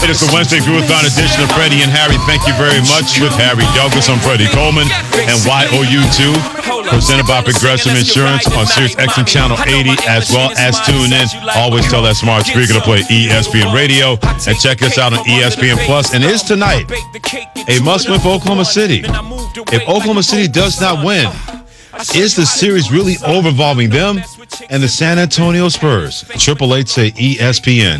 It's the Wednesday Groove-Thon edition of Freddie and Harry. Thank you very much. With Harry Douglas, I'm Freddie Coleman, and YOU2, presented by Progressive Insurance on Sirius XM Channel 80, as well as tune in. Always tell that smart speaker to play ESPN Radio, and check us out on ESPN Plus. And it's tonight a must-win for Oklahoma City. If Oklahoma City does not win, is the series really over-involving them and the San Antonio Spurs? 888 say ESPN,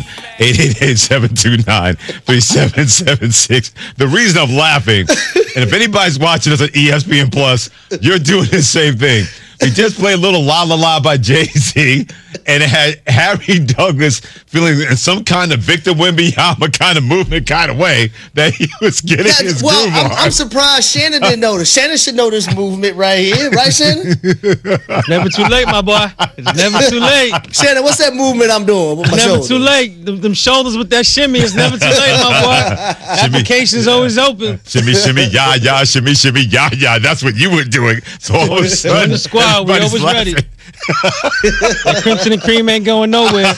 888-729-3776. The reason I'm laughing, and if anybody's watching us on ESPN Plus, you're doing the same thing. We just played a little La La La by Jay-Z, and it had Harry Douglas feeling in some kind of Victor Wembanyama kind of movement kind of way that he was getting his groove on. I'm surprised Shannon didn't notice. Shannon should know this movement right here. Right, Shannon? It's never too late, my boy. It's never too late. Shannon, what's that movement I'm doing with my Never shoulder? too late. Them shoulders with that shimmy. It's never too late, my boy. Application's always open. Shimmy, shimmy, ya, ya, shimmy, shimmy, ya, ya. That's what you were doing. So all of a sudden, in the squad, we always ready. That Crimson and Cream ain't going nowhere.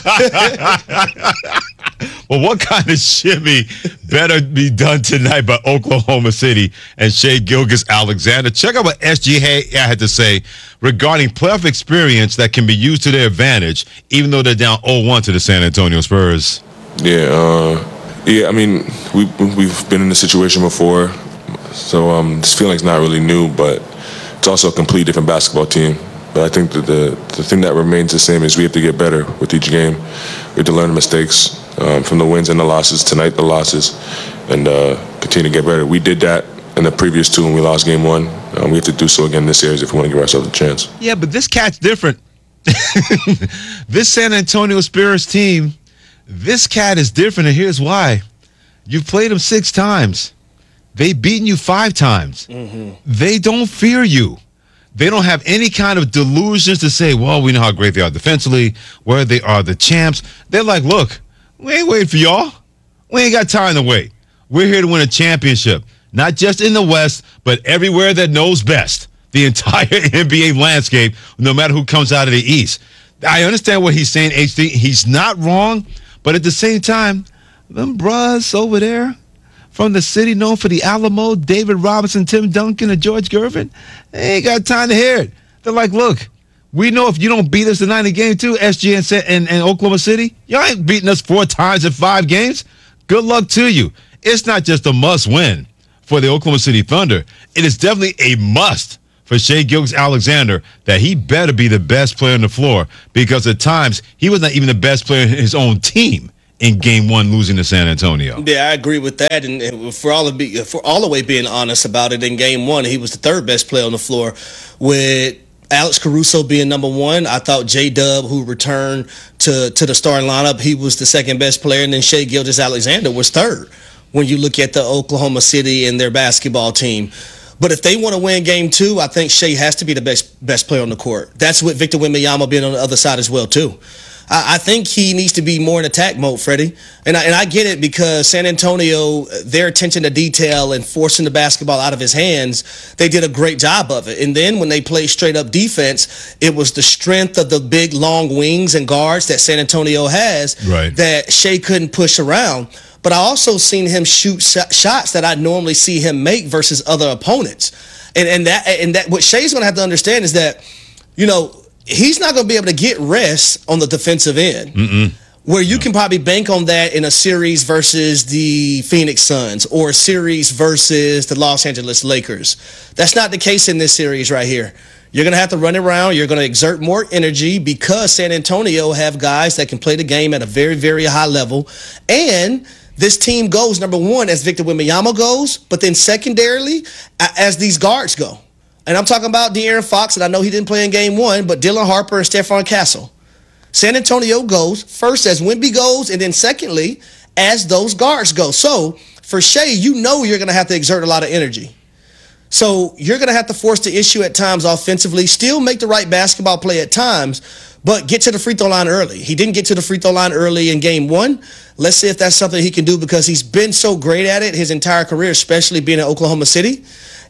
Well, what kind of shimmy better be done tonight by Oklahoma City and Shai Gilgeous-Alexander? Check out what SGA had to say regarding playoff experience that can be used to their advantage, even though they're down 0-1 to the San Antonio Spurs. Yeah. I mean, we've been in this situation before, so this feeling's not really new, but it's also a complete different basketball team. But I think that the thing that remains the same is we have to get better with each game. We have to learn the mistakes from the wins and the losses, tonight the losses, and continue to get better. We did that in the previous two when we lost game one. We have to do so again this series if we want to give ourselves a chance. Yeah, but this cat's different. This San Antonio Spurs team, this cat is different, and here's why. You've played them 6 times. They've beaten you 5 times. Mm-hmm. They don't fear you. They don't have any kind of delusions to say, well, we know how great they are defensively, where they are the champs. They're like, look, we ain't waiting for y'all. We ain't got time to wait. We're here to win a championship, not just in the West, but everywhere that knows best, the entire NBA landscape, no matter who comes out of the East. I understand what he's saying, HD. He's not wrong, but at the same time, them bros over there, from the city known for the Alamo, David Robinson, Tim Duncan, and George Gervin, they ain't got time to hear it. They're like, look, we know if you don't beat us tonight in game 2, SG and Oklahoma City, y'all ain't beating us 4 times in 5 games. Good luck to you. It's not just a must win for the Oklahoma City Thunder. It is definitely a must for Shai Gilgeous-Alexander that he better be the best player on the floor, because at times he was not even the best player in his own team in game 1 losing to San Antonio. Yeah, I agree with that. And for all the way being honest about it, in game 1, he was the 3rd best player on the floor, with Alex Caruso being number 1. I thought J-Dub, who returned to the starting lineup, he was the 2nd best player, and then Shai Gilgeous-Alexander was 3rd when you look at the Oklahoma City and their basketball team. But if they want to win game 2, I think Shai has to be the best player on the court. That's with Victor Wembanyama being on the other side as well, too. I think he needs to be more in attack mode, Freddie. And I get it, because San Antonio, their attention to detail and forcing the basketball out of his hands, they did a great job of it. And then when they played straight up defense, it was the strength of the big, long wings and guards that San Antonio has that Shai couldn't push around. But I also seen him shoot shots that I normally see him make versus other opponents. And that what Shai's going to have to understand is that, you know, he's not going to be able to get rest on the defensive end, where you can probably bank on that in a series versus the Phoenix Suns or a series versus the Los Angeles Lakers. That's not the case in this series right here. You're going to have to run around. You're going to exert more energy, because San Antonio have guys that can play the game at a very, very high level. And this team goes, number 1, as Victor Wembanyama goes, but then secondarily, as these guards go. And I'm talking about De'Aaron Fox, and I know he didn't play in game 1, but Dylan Harper and Stephon Castle. San Antonio goes first as Wemby goes, and then secondly as those guards go. So for Shai, you know you're going to have to exert a lot of energy. So you're going to have to force the issue at times offensively, still make the right basketball play at times, but get to the free throw line early. He didn't get to the free throw line early in game 1. Let's see if that's something he can do, because he's been so great at it his entire career, especially being in Oklahoma City.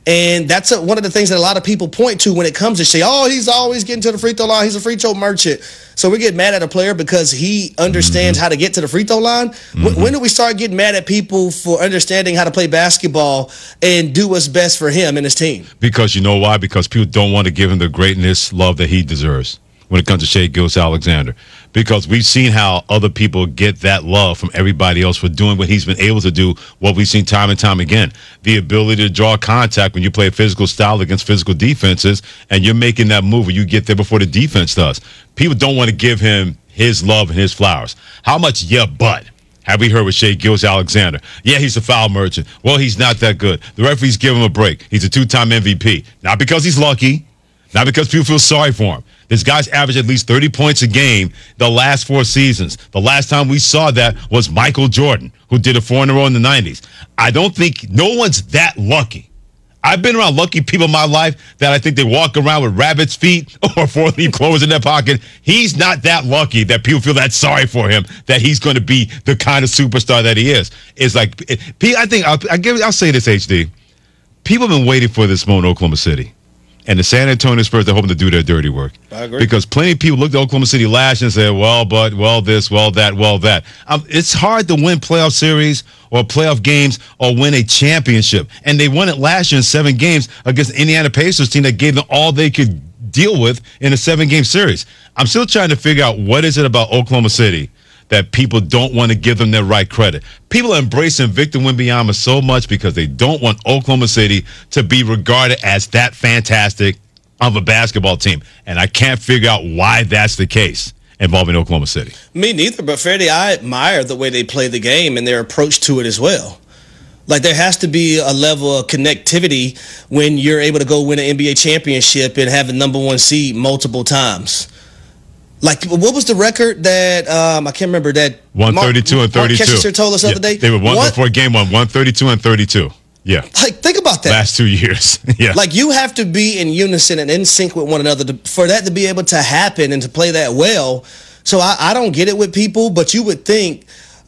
And that's one of the things that a lot of people point to when it comes to Shai. Oh, he's always getting to the free throw line. He's a free throw merchant. So we get mad at a player because he understands how to get to the free throw line. When do we start getting mad at people for understanding how to play basketball and do what's best for him and his team? Because you know why? Because people don't want to give him the greatness, love that he deserves when it comes to Shai Gilgeous-Alexander. Because we've seen how other people get that love from everybody else for doing what he's been able to do, what we've seen time and time again. The ability to draw contact when you play a physical style against physical defenses, and you're making that move where you get there before the defense does. People don't want to give him his love and his flowers. How much but have we heard with Shai Gilgeous-Alexander? Yeah, he's a foul merchant. Well, he's not that good. The referees give him a break. He's a 2-time MVP. Not because he's lucky, not because people feel sorry for him. This guy's averaged at least 30 points a game the last 4 seasons. The last time we saw that was Michael Jordan, who did it 4 in a row in the 90s. I don't think no one's that lucky. I've been around lucky people in my life that I think they walk around with rabbit's feet or 4-leaf clovers in their pocket. He's not that lucky that people feel that sorry for him, that he's going to be the kind of superstar that he is. It's like, I think, I'll say this, HD. People have been waiting for this moment in Oklahoma City. And the San Antonio Spurs are hoping to do their dirty work. I agree. Because plenty of people looked at Oklahoma City last year and said, well, this, well, that. It's hard to win playoff series or playoff games or win a championship. And they won it last year in 7 games against the Indiana Pacers team that gave them all they could deal with in a 7-game series. I'm still trying to figure out what is it about Oklahoma City that people don't want to give them their right credit. People are embracing Victor Wembanyama so much because they don't want Oklahoma City to be regarded as that fantastic of a basketball team. And I can't figure out why that's the case involving Oklahoma City. Me neither, but Freddie, I admire the way they play the game and their approach to it as well. Like, there has to be a level of connectivity when you're able to go win an NBA championship and have the number 1 seed multiple times. Like, what was the record that I can't remember that 132 and 32. Mark Kessler told us the other day. They were one before game 1, 132 and 32. Yeah. Like, think about that. Last 2 years. Yeah. Like, you have to be in unison and in sync with one another for that to be able to happen and to play that well. So I don't get it with people, but you would think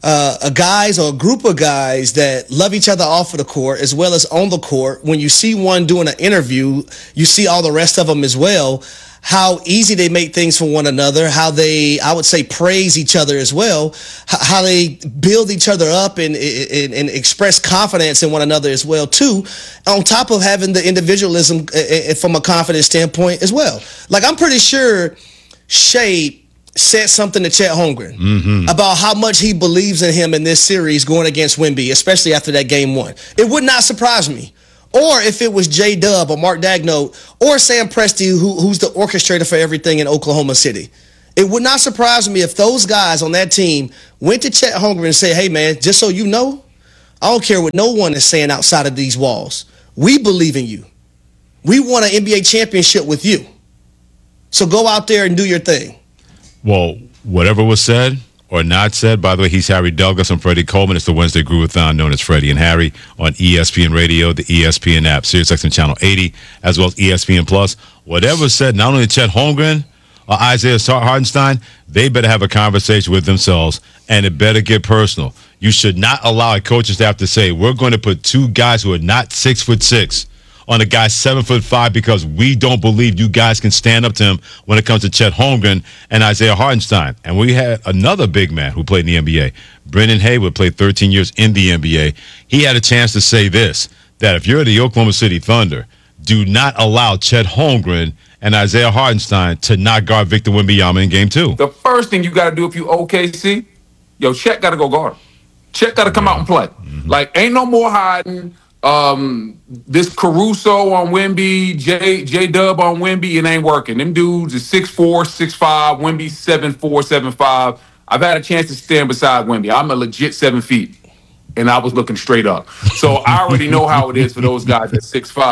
a guys or a group of guys that love each other off of the court as well as on the court, when you see one doing an interview, you see all the rest of them as well, how easy they make things for one another, how they, I would say, praise each other as well, how they build each other up and express confidence in one another as well, too, on top of having the individualism from a confidence standpoint as well. Like, I'm pretty sure Shai said something to Chet Holmgren about how much he believes in him in this series going against Wemby, especially after that game 1. It would not surprise me. Or if it was J-Dub or Mark Daigneault or Sam Presti, who's the orchestrator for everything in Oklahoma City. It would not surprise me if those guys on that team went to Chet Holmgren and said, hey, man, just so you know, I don't care what no one is saying outside of these walls. We believe in you. We won an NBA championship with you. So go out there and do your thing. Well, whatever was said or not said, by the way, he's Harry Douglas. I'm Freddie Coleman. It's the Wednesday Groovathon known as Freddie and Harry on ESPN Radio, the ESPN app, SiriusXM Channel 80, as well as ESPN Plus. Whatever said, not only Chet Holmgren or Isaiah Hartenstein, they better have a conversation with themselves, and it better get personal. You should not allow a coaching staff to say, we're going to put 2 guys who are not 6'6" on a guy 7'5" because we don't believe you guys can stand up to him when it comes to Chet Holmgren and Isaiah Hartenstein. And we had another big man who played in the NBA. Brendan Haywood played 13 years in the NBA. He had a chance to say this, that if you're the Oklahoma City Thunder, do not allow Chet Holmgren and Isaiah Hartenstein to not guard Victor Wembanyama in game 2. The first thing you got to do if you OKC, Chet got to go guard him. Chet got to come out and play. Like, ain't no more hiding. This Caruso on Wemby, J-Dub on Wemby, it ain't working. Them dudes is 6'4", 6'5", Wemby 7'4", 7'5". I've had a chance to stand beside Wemby. I'm a legit 7 feet, and I was looking straight up. So I already know how it is for those guys at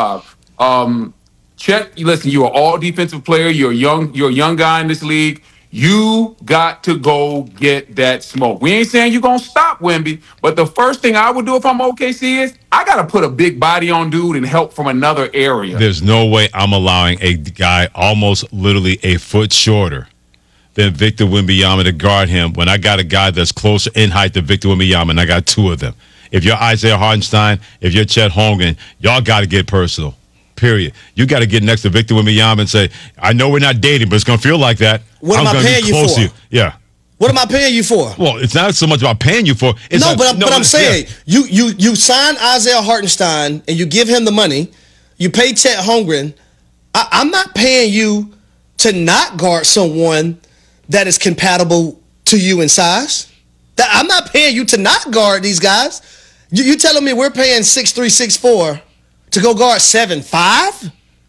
6'5". Chet, listen, you're an all defensive player. You're a young guy in this league. You got to go get that smoke. We ain't saying you're going to stop Wemby, but the first thing I would do if I'm OKC is I got to put a big body on dude and help from another area. There's no way I'm allowing a guy almost literally a foot shorter than Victor Wembanyama to guard him when I got a guy that's closer in height to Victor Wembanyama, and I got 2 of them. If you're Isaiah Hartenstein, if you're Chet Holmgren, y'all got to get personal. Period. You got to get next to Victor Wembanyama and say, I know we're not dating, but it's going to feel like that. What am I paying you for? Yeah. What am I paying you for? Well, it's not so much about paying you for. But I'm saying, you sign Isaiah Hartenstein and you give him the money. You pay Chet Holmgren. I'm not paying you to not guard someone that is compatible to you in size. I'm not paying you to not guard these guys. You telling me we're paying 6'3", 6'4" to go guard 7'5"?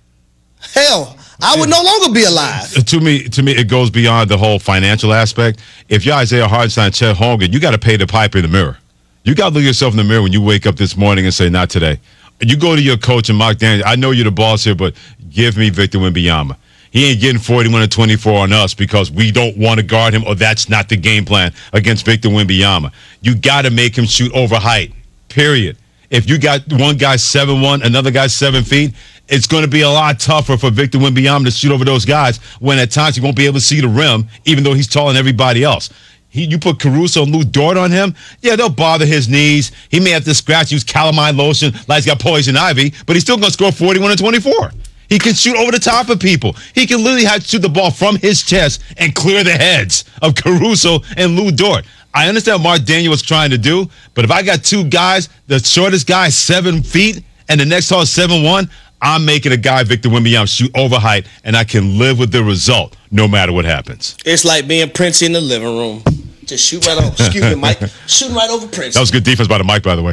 Hell, I would no longer be alive. To me, it goes beyond the whole financial aspect. If you're Isaiah Hartenstein, Chet Holmgren, you got to pay the piper in the mirror. You got to look yourself in the mirror when you wake up this morning and say, not today. You go to your coach and Mark Daniels, I know you're the boss here, but give me Victor Wembanyama. He ain't getting 41 and 24 on us because we don't want to guard him, or that's not the game plan against Victor Wembanyama. You got to make him shoot over height, period. If you got one guy 7'1", another guy 7 feet, it's going to be a lot tougher for Victor Wembanyama to shoot over those guys when at times he won't be able to see the rim, even though he's taller than everybody else. You put Caruso and Lou Dort on him, yeah, they'll bother his knees. He may have to scratch, use calamine lotion like he's got poison ivy, but he's still going to score 41 and 24. He can shoot over the top of people. He can literally have to shoot the ball from his chest and clear the heads of Caruso and Lou Dort. I understand what Mark Daniels was trying to do, but if I got two guys, the shortest guy is 7 feet and the next tall is 7'1", I'm making a guy, Victor Wembanyama, shoot over height, and I can live with the result no matter what happens. It's like being Prince in the living room. Just shoot right over. Excuse me, Mike. Shooting right over Prince. That was good defense by the mic, by the way.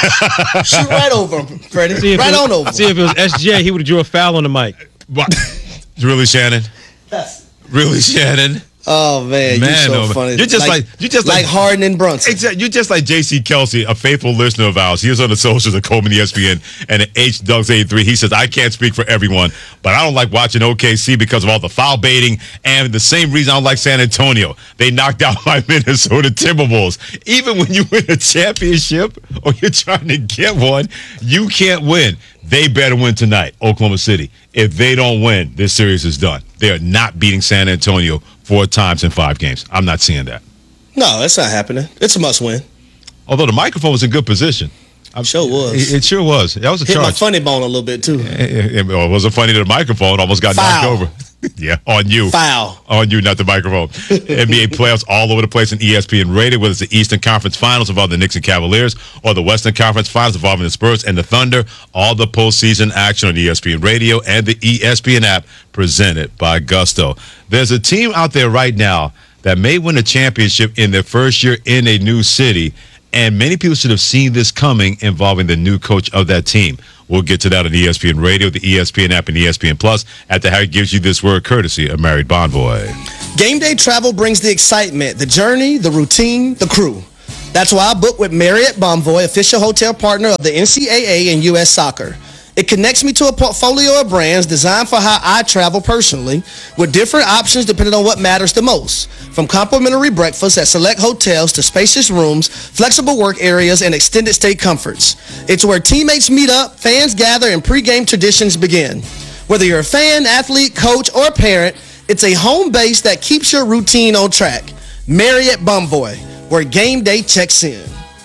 Shoot right over him, Freddie. Right on over. See, if it was SGA, he would have drew a foul on the mic. What? Really, Shannon? Really, Shannon? Oh man, you're so funny. You're just like Harden and Brunson. Exactly. You're just like J.C. Kelsey, a faithful listener of ours. He was on the socials at Coleman ESPN and at H-Dugs83. He says, I can't speak for everyone, but I don't like watching OKC because of all the foul baiting and the same reason I don't like San Antonio. They knocked out my Minnesota Timberwolves. Even when you win a championship or you're trying to get one, you can't win. They better win tonight, Oklahoma City. If they don't win, this series is done. They are not beating San Antonio 4 times in 5 games. I'm not seeing that. No, that's not happening. It's a must-win. Although the microphone was in good position. Sure was. It sure was. That was a charge. Hit my funny bone a little bit, too. It wasn't funny to the microphone. Almost got knocked over. Yeah, on you. Foul. On you, not the microphone. NBA playoffs all over the place in ESPN Radio, whether it's the Eastern Conference Finals involving the Knicks and Cavaliers or the Western Conference Finals involving the Spurs and the Thunder. All the postseason action on ESPN Radio and the ESPN app presented by Gusto. There's a team out there right now that may win a championship in their first year in a new city, and many people should have seen this coming involving the new coach of that team. We'll get to that on ESPN Radio, the ESPN app, and ESPN Plus after Harry gives you this word courtesy of Married Bonvoy. Game day travel brings the excitement, the journey, the routine, the crew. That's why I booked with Marriott Bonvoy, official hotel partner of the NCAA and U.S. Soccer. It connects me to a portfolio of brands designed for how I travel personally, with different options depending on what matters the most. From complimentary breakfasts at select hotels to spacious rooms, flexible work areas, and extended stay comforts. It's where teammates meet up, fans gather, and pregame traditions begin. Whether you're a fan, athlete, coach, or parent, it's a home base that keeps your routine on track. Marriott Bonvoy, where game day checks in.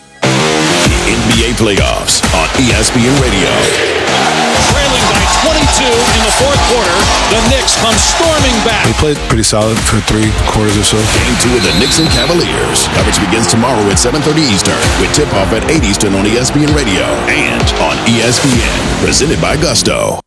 NBA playoffs on ESPN Radio. Trailing by 22 in the fourth quarter, the Knicks come storming back. They played pretty solid for 3 quarters or so. Game 2 of the Knicks and Cavaliers. Coverage begins tomorrow at 7:30 Eastern with tip-off at 8 Eastern on ESPN Radio and on ESPN. Presented by Gusto.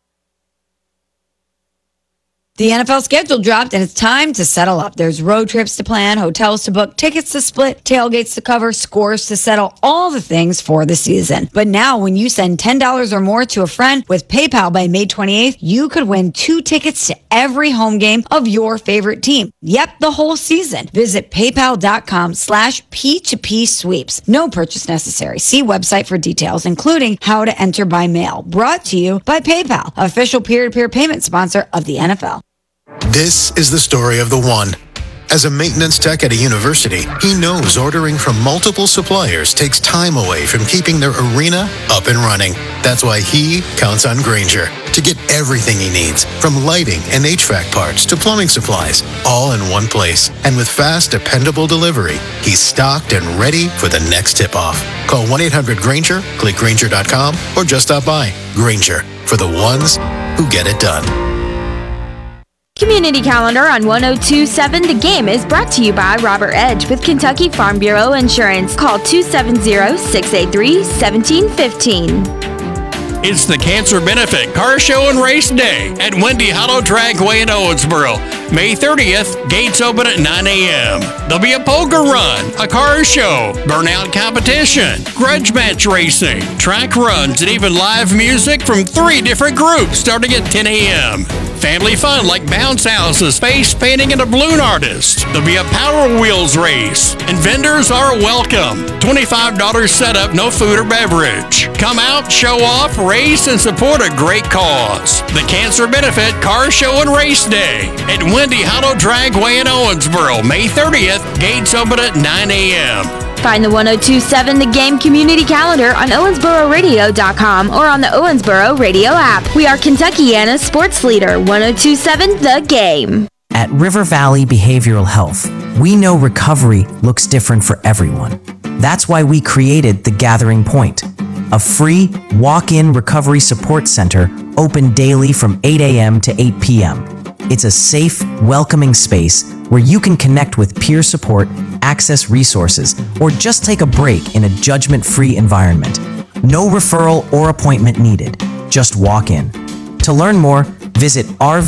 The NFL schedule dropped, and it's time to settle up. There's road trips to plan, hotels to book, tickets to split, tailgates to cover, scores to settle, all the things for the season. But now, when you send $10 or more to a friend with PayPal by May 28th, you could win 2 tickets to every home game of your favorite team. Yep, the whole season. Visit paypal.com/P2P sweeps. No purchase necessary. See website for details, including how to enter by mail. Brought to you by PayPal, official peer-to-peer payment sponsor of the NFL. This is the story of the one. As a maintenance tech at a university, he knows ordering from multiple suppliers takes time away from keeping their arena up and running. That's why he counts on Grainger, to get everything he needs, from lighting and HVAC parts to plumbing supplies, all in one place. And with fast, dependable delivery, he's stocked and ready for the next tip-off. Call 1-800-GRAINGER, click Grainger.com, or just stop by. Grainger, for the ones who get it done. Community Calendar on 102.7 The Game is brought to you by Robert Edge with Kentucky Farm Bureau Insurance. Call 270-683-1715. It's the Cancer Benefit Car Show and Race Day at Windy Hollow Dragway in Owensboro. May 30th, gates open at 9 a.m. There'll be a poker run, a car show, burnout competition, grudge match racing, track runs, and even live music from 3 different groups starting at 10 a.m. Family fun like bounce houses, face painting, and a balloon artist. There'll be a Power Wheels race, and vendors are welcome. $25 setup, no food or beverage. Come out, show off, race, and support a great cause. The Cancer Benefit Car Show and Race Day at Windy Hollow Dragway in Owensboro, May 30th. Gates open at 9 a.m. Find the 102.7 The Game Community Calendar on OwensboroRadio.com or on the Owensboro Radio app. We are Kentuckiana's sports leader, 102.7 The Game. At River Valley Behavioral Health, we know recovery looks different for everyone. That's why we created The Gathering Point, a free walk-in recovery support center open daily from 8 a.m. to 8 p.m. It's a safe, welcoming space where you can connect with peer support, access resources, or just take a break in a judgment-free environment. No referral or appointment needed. Just walk in. To learn more, visit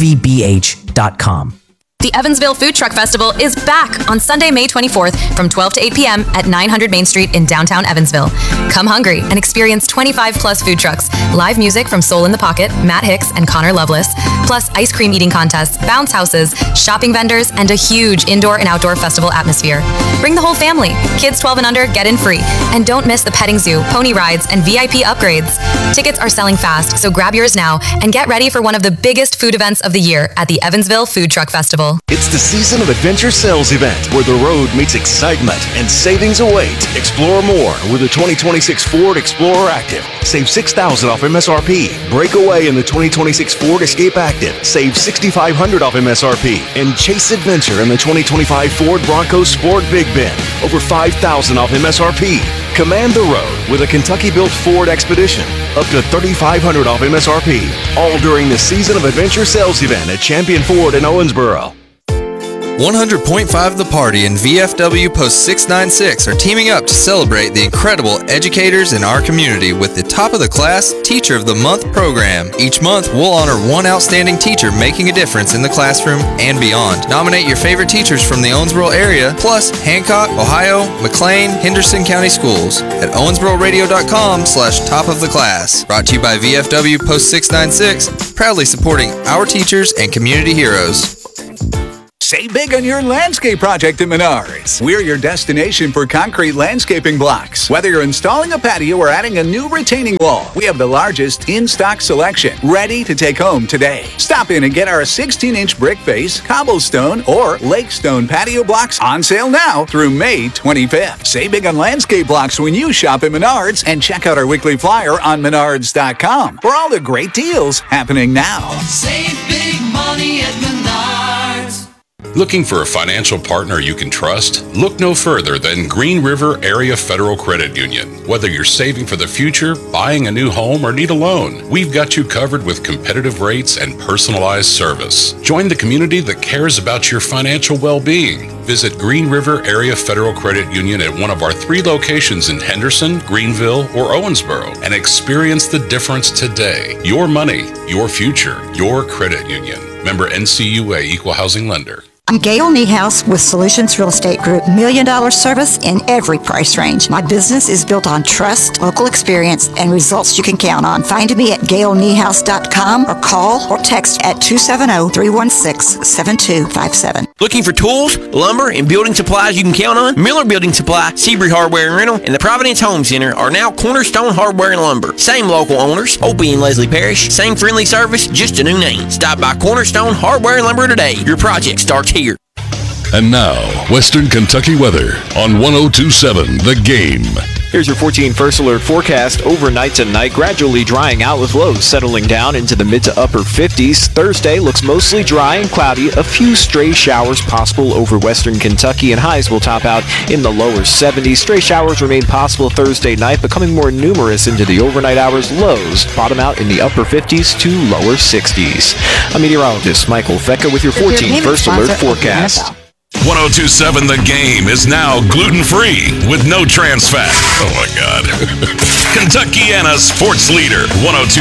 rvbh.com. The Evansville Food Truck Festival is back on Sunday, May 24th from 12 to 8 p.m. at 900 Main Street in downtown Evansville. Come hungry and experience 25-plus food trucks, live music from Soul in the Pocket, Matt Hicks, and Connor Lovelace, plus ice cream eating contests, bounce houses, shopping vendors, and a huge indoor and outdoor festival atmosphere. Bring the whole family. Kids 12 and under get in free. And don't miss the petting zoo, pony rides, and VIP upgrades. Tickets are selling fast, so grab yours now and get ready for one of the biggest food events of the year at the Evansville Food Truck Festival. It's the season of Adventure Sales Event, where the road meets excitement and savings await. Explore more with the 2026 Ford Explorer Active. Save $6,000 off MSRP. Break away in the 2026 Ford Escape Active. Save $6,500 off MSRP. And chase adventure in the 2025 Ford Bronco Sport Big Bend. Over $5,000 off MSRP. Command the road with a Kentucky-built Ford Expedition. Up to $3,500 off MSRP. All during the season of Adventure Sales Event at Champion Ford in Owensboro. 100.5 The Party and VFW Post 696 are teaming up to celebrate the incredible educators in our community with the Top of the Class Teacher of the Month program. Each month, we'll honor one outstanding teacher making a difference in the classroom and beyond. Nominate your favorite teachers from the Owensboro area, plus Hancock, Ohio, McLean, Henderson County Schools at owensbororadio.com/top of the class. Brought to you by VFW Post 696, proudly supporting our teachers and community heroes. Save big on your landscape project at Menards. We're your destination for concrete landscaping blocks. Whether you're installing a patio or adding a new retaining wall, we have the largest in-stock selection, ready to take home today. Stop in and get our 16-inch brick face, cobblestone, or lakestone patio blocks on sale now through May 25th. Save big on landscape blocks when you shop at Menards, and check out our weekly flyer on menards.com for all the great deals happening now. Save big money at Menards. Looking for a financial partner you can trust? Look no further than Green River Area Federal Credit Union. Whether you're saving for the future, buying a new home, or need a loan, we've got you covered with competitive rates and personalized service. Join the community that cares about your financial well-being. Visit Green River Area Federal Credit Union at one of our 3 locations in Henderson, Greenville, or Owensboro and experience the difference today. Your money, your future, your credit union. Member NCUA Equal Housing Lender. I'm Gail Niehaus with Solutions Real Estate Group. $1 million service in every price range. My business is built on trust, local experience, and results you can count on. Find me at gailniehaus.com or call or text at 270-316-7257. Looking for tools, lumber, and building supplies you can count on? Miller Building Supply, Seabury Hardware and Rental, and the Providence Home Center are now Cornerstone Hardware and Lumber. Same local owners, Opie and Leslie Parrish. Same friendly service, just a new name. Stop by Cornerstone Hardware and Lumber today. Your project starts here. And now, Western Kentucky weather on 102.7 The Game. Here's your 14 First Alert forecast. Overnight tonight, gradually drying out with lows settling down into the mid to upper 50s. Thursday looks mostly dry and cloudy. A few stray showers possible over western Kentucky, and highs will top out in the lower 70s. Stray showers remain possible Thursday night, becoming more numerous into the overnight hours. Lows bottom out in the upper 50s to lower 60s. I'm meteorologist Michael Fecca with your 14 First Alert forecast. 1027 The Game is now gluten-free with no trans fat. Oh, my God. Kentuckiana sports leader, 1027